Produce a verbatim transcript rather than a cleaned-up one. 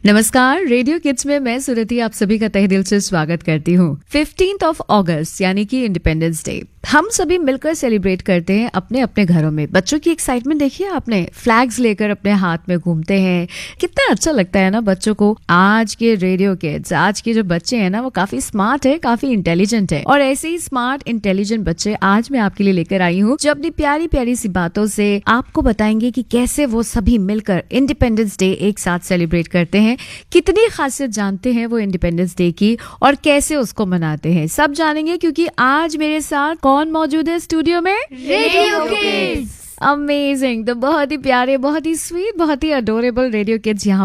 नमस्कार, radio kids में मैं सुरति आप सभी का तहे दिल से स्वागत करती हूँ। फिफ्टींथ ऑफ अगस्त यानी कि इंडिपेंडेंस डे हम सभी मिलकर सेलिब्रेट करते हैं अपने अपने घरों में। बच्चों की एक्साइटमेंट देखिए आपने, फ्लैग्स लेकर अपने हाथ में घूमते हैं। कितना अच्छा लगता है ना बच्चों को। आज के रेडियो किड्स, आज के जो बच्चे हैं ना, वो काफी स्मार्ट है, काफी इंटेलिजेंट है। और ऐसे ही स्मार्ट इंटेलिजेंट बच्चे आज मैं आपके लिए लेकर आई हूँ, जो अपनी प्यारी प्यारी सी बातों से आपको बताएंगे कि कैसे वो सभी मिलकर इंडिपेंडेंस डे एक साथ सेलिब्रेट करते हैं, कितनी खासियत जानते हैं वो इंडिपेंडेंस डे की और कैसे उसको मनाते हैं। सब जानेंगे क्योंकि आज मेरे साथ कौन मौजूद है स्टूडियो में? Radio kids. अमेजिंग। तो बहुत ही प्यारे, बहुत ही स्वीट, बहुत ही अडोरेबल रेडियो किड्स यहाँ